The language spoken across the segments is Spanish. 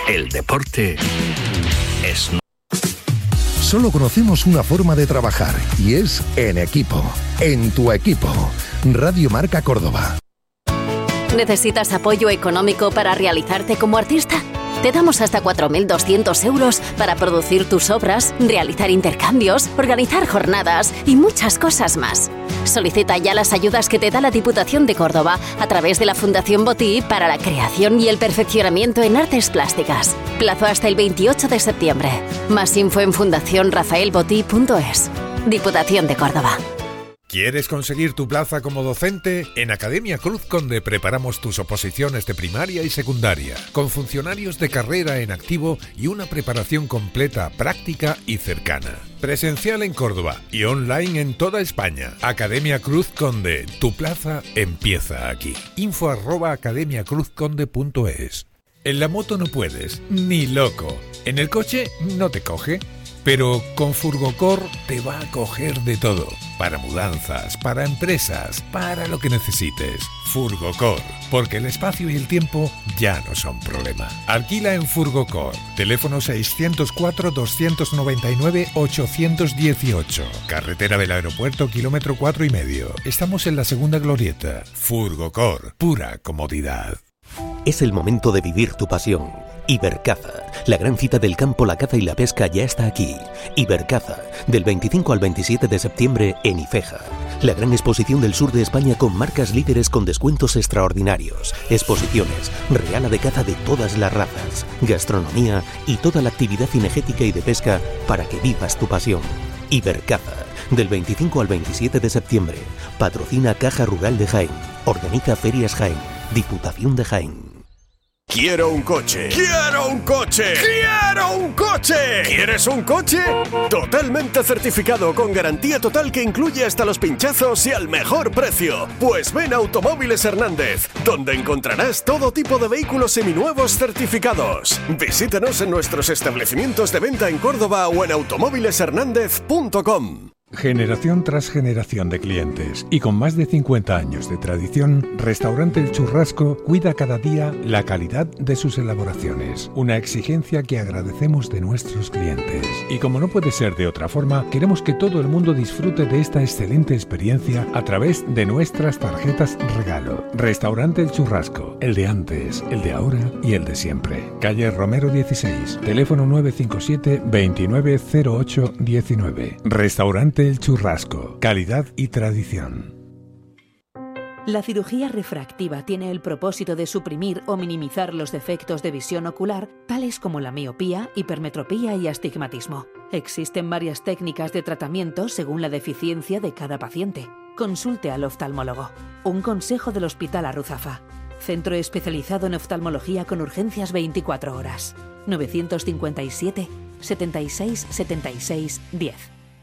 El deporte es... Solo conocemos una forma de trabajar y es en equipo. En tu equipo. Radio Marca Córdoba. ¿Necesitas apoyo económico para realizarte como artista? Te damos hasta 4.200 euros para producir tus obras, realizar intercambios, organizar jornadas y muchas cosas más. Solicita ya las ayudas que te da la Diputación de Córdoba a través de la Fundación Botí para la creación y el perfeccionamiento en artes plásticas. Plazo hasta el 28 de septiembre. Más info en fundacionrafaelbotí.es. Diputación de Córdoba. ¿Quieres conseguir tu plaza como docente? En Academia Cruz Conde preparamos tus oposiciones de primaria y secundaria, con funcionarios de carrera en activo y una preparación completa, práctica y cercana. Presencial en Córdoba y online en toda España. Academia Cruz Conde, tu plaza empieza aquí. info@academiacruzconde.es. En la moto no puedes, ni loco. En el coche no te coge. Pero con Furgocor te va a coger de todo. Para mudanzas, para empresas, para lo que necesites. Furgocor, porque el espacio y el tiempo ya no son problema. Alquila en Furgocor. Teléfono 604-299-818. Carretera del Aeropuerto, kilómetro 4,5. Estamos en la segunda glorieta. Furgocor, pura comodidad. Es el momento de vivir tu pasión. Ibercaza, la gran cita del campo, la caza y la pesca ya está aquí. Ibercaza, del 25 al 27 de septiembre en Ifeja. La gran exposición del sur de España con marcas líderes con descuentos extraordinarios. Exposiciones, reala de caza de todas las razas, gastronomía y toda la actividad cinegética y de pesca para que vivas tu pasión. Ibercaza, del 25 al 27 de septiembre. Patrocina Caja Rural de Jaén. Organiza Ferias Jaén. Diputación de Jaén. ¡Quiero un coche! ¡Quiero un coche! ¡Quiero un coche! ¿Quieres un coche? Totalmente certificado, con garantía total que incluye hasta los pinchazos y al mejor precio. Pues ven a Automóviles Hernández, donde encontrarás todo tipo de vehículos seminuevos certificados. Visítanos en nuestros establecimientos de venta en Córdoba o en automóvileshernandez.com. Generación tras generación de clientes y con más de 50 años de tradición, Restaurante El Churrasco cuida cada día la calidad de sus elaboraciones, una exigencia que agradecemos de nuestros clientes. Y como no puede ser de otra forma, queremos que todo el mundo disfrute de esta excelente experiencia a través de nuestras tarjetas regalo. Restaurante El Churrasco, el de antes, el de ahora y el de siempre. Calle Romero 16, teléfono 957 2908 19. Restaurante El Churrasco, calidad y tradición. La cirugía refractiva tiene el propósito de suprimir o minimizar los defectos de visión ocular, tales como la miopía, hipermetropía y astigmatismo. Existen varias técnicas de tratamiento según la deficiencia de cada paciente. Consulte al oftalmólogo. Un consejo del Hospital Arruzafa. Centro especializado en oftalmología con urgencias 24 horas. 957 76 76 10.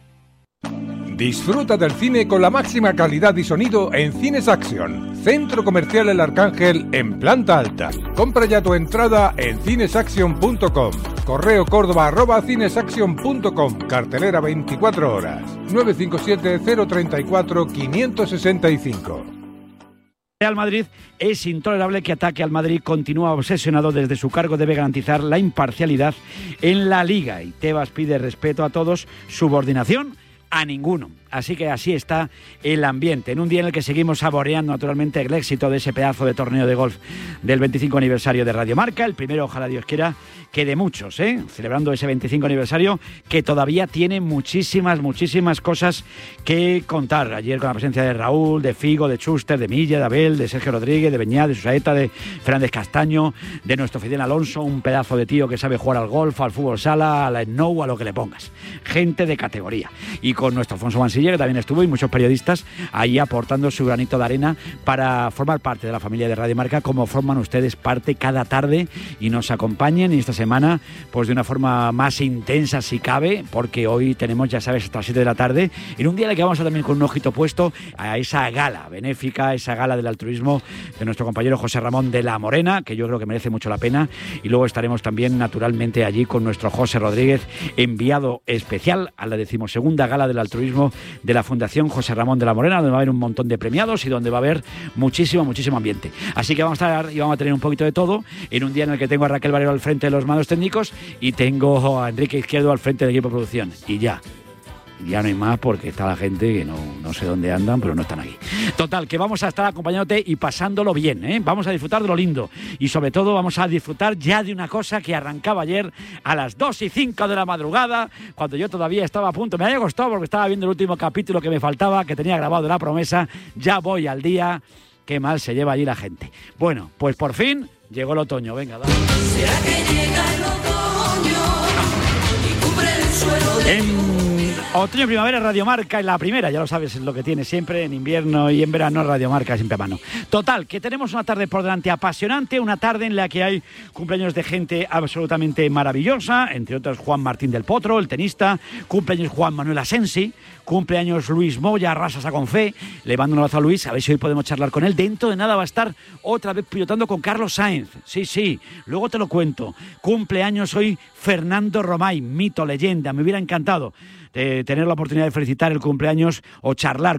Disfruta del cine con la máxima calidad y sonido en Cines Action, Centro Comercial El Arcángel en planta alta. Compra ya tu entrada en cinesaction.com. Correo córdoba@cinesaction.com. Cartelera 24 horas. 957 034 565. Real Madrid es intolerable que Ataque al Madrid continúa obsesionado desde su cargo, debe garantizar la imparcialidad en la Liga y Tebas pide respeto a todos, subordinación a ninguno. Así que así está el ambiente, en un día en el que seguimos saboreando naturalmente el éxito de ese pedazo de torneo de golf del 25 aniversario de Radio Marca, el primero, ojalá Dios quiera, que de muchos, celebrando ese 25 aniversario que todavía tiene muchísimas cosas que contar. Ayer con la presencia de Raúl, de Figo, de Schuster, de Milla, de Abel, de Sergio Rodríguez, de Beñat, de Susaeta, de Fernández Castaño, de nuestro Fidel Alonso, un pedazo de tío que sabe jugar al golf, al fútbol sala, a la snow, a lo que le pongas. Gente de categoría. Y con nuestro Alfonso Mansilla, que también estuvo, y muchos periodistas ahí aportando su granito de arena para formar parte de la familia de Radio Marca, como forman ustedes parte cada tarde y nos acompañen. Y esta semana, pues de una forma más intensa si cabe, porque hoy tenemos, ya sabes, hasta las 7 de la tarde, en un día en el que vamos a también con un ojito puesto a esa gala benéfica, esa gala del altruismo de nuestro compañero José Ramón de la Morena, que yo creo que merece mucho la pena. Y luego estaremos también naturalmente allí con nuestro José Rodríguez, enviado especial a la 12ª gala del altruismo de la Fundación José Ramón de la Morena, donde va a haber un montón de premiados y donde va a haber muchísimo ambiente. Así que vamos a tener un poquito de todo en un día en el que tengo a Raquel Valero al frente de los mandos técnicos y tengo a Enrique Izquierdo al frente del equipo de producción. Y ya no hay más porque está la gente que no sé dónde andan, pero no están aquí. Total, que vamos a estar acompañándote y pasándolo bien, ¿eh? Vamos a disfrutar de lo lindo y sobre todo vamos a disfrutar ya de una cosa que arrancaba ayer a las 2:05 de la madrugada, cuando yo todavía estaba a punto. Me había costado porque estaba viendo el último capítulo que me faltaba, que tenía grabado de La Promesa. Ya voy al día. Qué mal se lleva allí la gente. Bueno, pues por fin llegó el otoño. Venga, dale. ¿Será que llega el otoño y cubre el suelo de... Otoño y primavera, Radio Marca en la primera, ya lo sabes, es lo que tiene siempre, en invierno y en verano, Radio Marca siempre a mano. Total, que tenemos una tarde por delante apasionante, una tarde en la que hay cumpleaños de gente absolutamente maravillosa, entre otros Juan Martín del Potro, el tenista, cumpleaños Juan Manuel Asensi, cumpleaños Luis Moya, Rasas a Confé. Le mando un abrazo a Luis, a ver si hoy podemos charlar con él. Dentro de nada va a estar otra vez pilotando con Carlos Sainz. Sí, luego te lo cuento. Cumpleaños hoy Fernando Romay, mito, leyenda. Me hubiera encantado tener la oportunidad de felicitar el cumpleaños o charlar